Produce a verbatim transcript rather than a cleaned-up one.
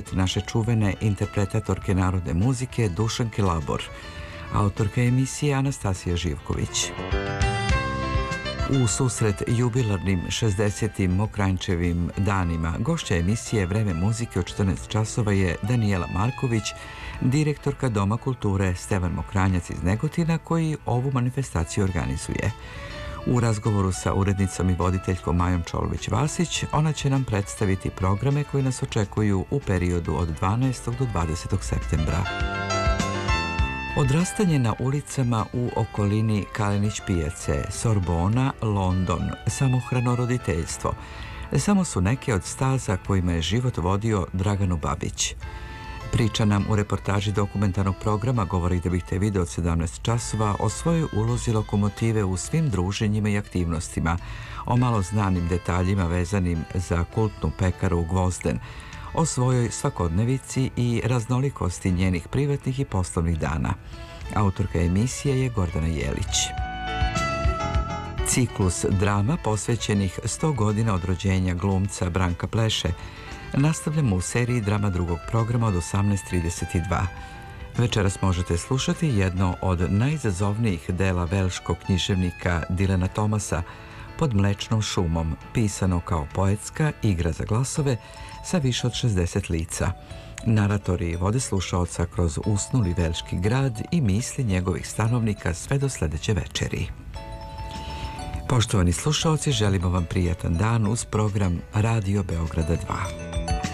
naše čuvene interpretatorke narodne muzike Dušanke Labor, autorka emisije Anastasija Živković. U susret jubilarnim šezdesetim Mokranjčevim danima gošća emisije Vreme muzike od četrnaest časova je Danijela Marković, direktorka Doma kulture Stevan Mokranjac iz Negotina, koji ovu manifestaciju organizuje. U razgovoru sa urednicom i voditeljkom Majom Čolović-Vasić ona će nam predstaviti programe koji nas očekuju u periodu od dvanaestog do dvadesetog septembra. Odrastanje na ulicama u okolini Kalenić pijace, Sorbona, London, samohrano roditeljstvo samo su neke od staza kojima je život vodio Draganu Babić. Priča nam u reportaži dokumentarnog programa Govori da bih te video od sedamnaest časova o svojoj ulozi lokomotive u svim druženjima i aktivnostima, o malo znanim detaljima vezanim za kultnu pekaru Gvozden, o svojoj svakodnevici i raznolikosti njenih privatnih i poslovnih dana. Autorka emisije je Gordana Jelić. Ciklus drama posvećenih sto godina od rođenja glumca Branka Pleše nastavljamo u seriji drama drugog programa od osamnaest trideset dva. Večeras možete slušati jedno od najizazovnijih dela velškog književnika Dilana Tomasa, Pod mlečnom šumom, pisano kao poetska igra za glasove sa više od šezdeset lica. Naratori vode slušaoca kroz usnuli velški grad i misli njegovih stanovnika sve do sledeće večeri. Poštovani slušaoci, želimo vam prijatan dan uz program Radio Beograda dva.